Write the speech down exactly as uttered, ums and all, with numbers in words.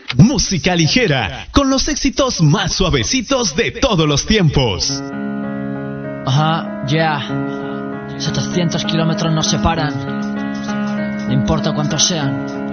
Música ligera, con los éxitos más suavecitos de todos los tiempos. Ajá, ya. Yeah. setecientos kilómetros nos separan. No importa cuántos sean.